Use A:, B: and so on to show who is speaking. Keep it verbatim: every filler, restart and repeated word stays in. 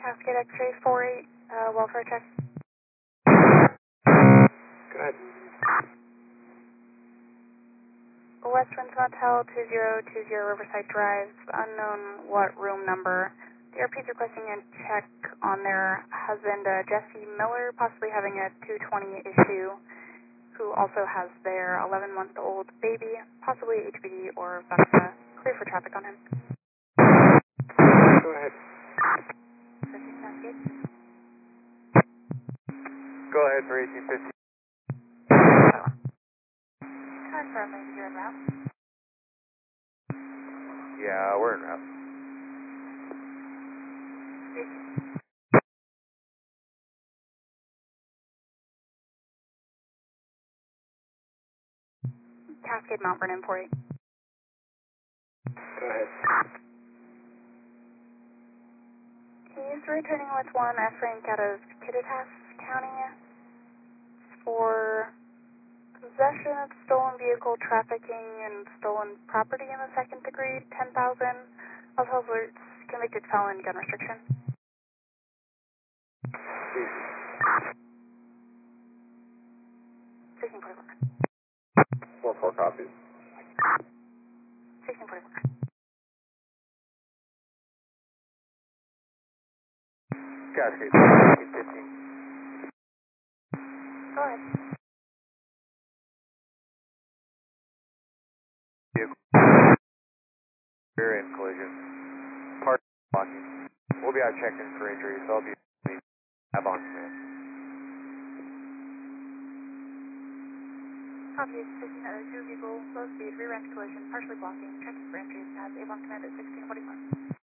A: Cascade X-ray four eight, uh, welfare check.
B: Go ahead.
A: West Winds Motel two zero two zero Riverside Drive, unknown what room number. The R P is requesting a check on their husband, uh, Jesse Miller, possibly having a two twenty issue, who also has their eleven month old baby, possibly H B D or VEXA. Clear for traffic on him.
B: Go ahead.
A: fifteen Cascade.
B: Go ahead for eighteen fifty.
A: Confirming you're en route.
B: Yeah, we're in route.
A: Cascade Mount Vernon four eight.
B: Go ahead.
A: He's returning with one F rank out of Kittitas County for possession of stolen vehicle, trafficking, and stolen property in the second degree, ten thousand. Also alerts, convicted felon, gun restriction. sixteen forty-one.
B: Four four copies.
A: sixteen forty-one.
B: Cascade eighteen fifteen.
A: Go ahead.
B: Vehicle. Rear end collision. Park blocking. We'll be out checking for injuries, so I'll be have on command.
A: Copy, sixteen oh two vehicle, low speed, rear end collision, partially blocking, checking for entries, has Avon command at sixteen forty-one.